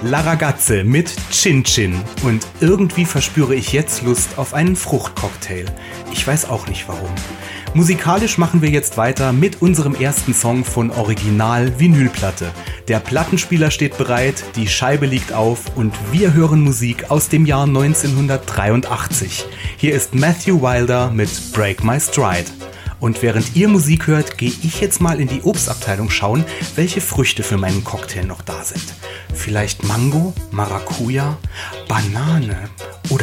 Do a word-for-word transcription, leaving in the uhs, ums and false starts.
La Ragazze mit Chin Chin. Und irgendwie verspüre ich jetzt Lust auf einen Fruchtcocktail. Ich weiß auch nicht warum. Musikalisch machen wir jetzt weiter mit unserem ersten Song von Original Vinylplatte. Der Plattenspieler steht bereit, die Scheibe liegt auf und wir hören Musik aus dem Jahr neunzehnhundertdreiundachtzig. Hier ist Matthew Wilder mit Break My Stride. Und während ihr Musik hört, gehe ich jetzt mal in die Obstabteilung schauen, welche Früchte für meinen Cocktail noch da sind. Vielleicht Mango, Maracuja, Banane oder